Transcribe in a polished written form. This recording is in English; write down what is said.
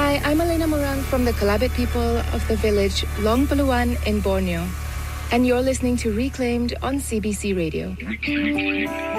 Hi, I'm Elena Morang from the Kalabit people of the village Long Paluan in Borneo. And you're listening to Reclaimed on CBC Radio.